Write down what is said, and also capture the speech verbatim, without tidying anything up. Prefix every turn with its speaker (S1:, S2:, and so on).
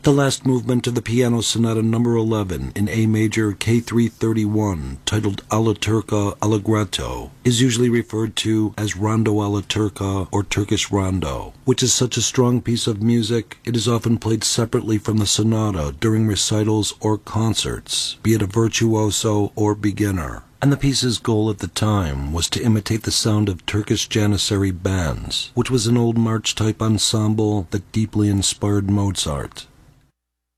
S1: The last movement of the Piano Sonata number eleven in A major K three thirty-one, titled Alla Turca Allegretto, is usually referred to as Rondo alla Turca or Turkish Rondo, which is such a strong piece of music it is often played separately from the sonata during recitals or concerts, be it a virtuoso or beginner. And the piece's goal at the time was to imitate the sound of Turkish Janissary bands, which was an old march-type ensemble that deeply inspired Mozart.